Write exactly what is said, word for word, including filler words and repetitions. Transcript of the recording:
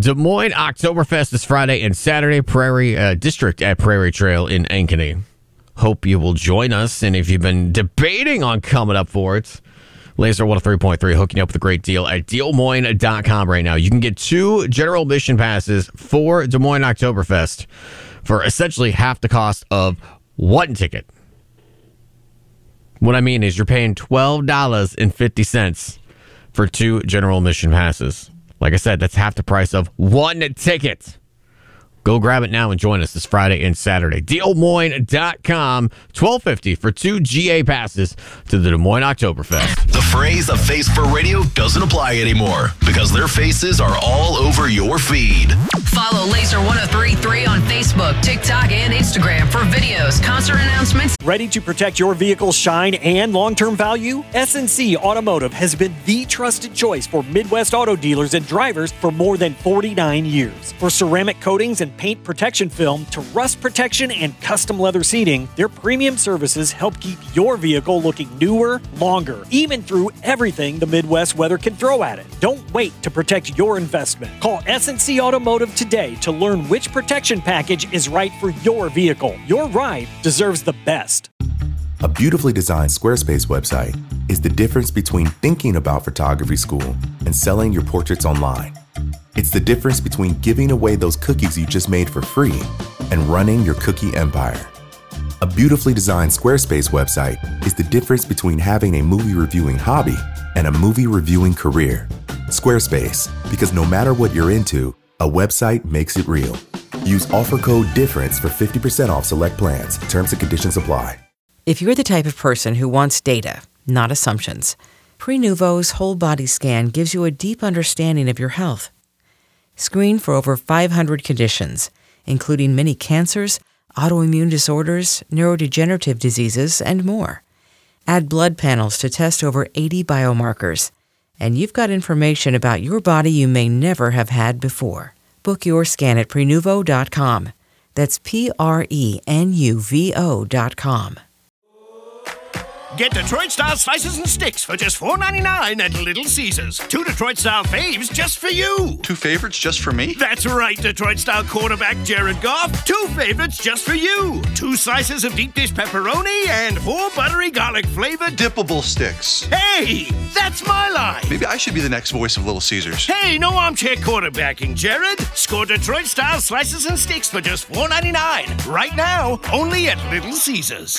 Des Moines Oktoberfest is Friday and Saturday. Prairie uh, District at Prairie Trail in Ankeny. Hope you will join us. And if you've been debating on coming up for it, Laser one oh three point three hooking you up with a great deal at Des Moines dot com right now. You can get two general admission passes for Des Moines Oktoberfest for essentially half the cost of one ticket. What I mean is you're paying twelve dollars and fifty cents for two general admission passes. Like I said, that's half the price of one ticket. Go grab it now and join us this Friday and Saturday. Des Moines dot com, twelve fifty for two G A passes to the Des Moines Oktoberfest. The phrase "a face for radio" doesn't apply anymore because their faces are all over your feed. Follow Laser one oh three point three on Facebook, TikTok, and Instagram for videos, concert announcements. Ready to protect your vehicle's shine and long-term value? S and C Automotive has been the trusted choice for Midwest auto dealers and drivers for more than forty-nine years. For ceramic coatings and paint protection film to rust protection and custom leather seating, their premium services help keep your vehicle looking newer, longer, even through everything the Midwest weather can throw at it. Don't wait to protect your investment. Call S and C Automotive today to learn which protection package is right for your vehicle. Your ride deserves the best. A beautifully designed Squarespace website is the difference between thinking about photography school and selling your portraits online. It's the difference between giving away those cookies you just made for free and running your cookie empire. A beautifully designed Squarespace website is the difference between having a movie reviewing hobby and a movie reviewing career. Squarespace, because no matter what you're into, a website makes it real. Use offer code DIFFERENCE for fifty percent off select plans. Terms and conditions apply. If you're the type of person who wants data, not assumptions, Prenuvo's whole body scan gives you a deep understanding of your health. Screen for over five hundred conditions, including many cancers, autoimmune disorders, neurodegenerative diseases, and more. Add blood panels to test over eighty biomarkers, and you've got information about your body you may never have had before. Book your scan at Prenuvo dot com. That's P R E N U V O dot com. Get Detroit-style slices and sticks for just four ninety-nine at Little Caesars. Two Detroit-style faves just for you. Two favorites just for me? That's right, Detroit-style quarterback Jared Goff. Two favorites just for you. Two slices of deep dish pepperoni and four buttery garlic-flavored dippable sticks. Hey, that's my line. Maybe I should be the next voice of Little Caesars. Hey, no armchair quarterbacking, Jared. Score Detroit-style slices and sticks for just four ninety-nine. Right now, only at Little Caesars.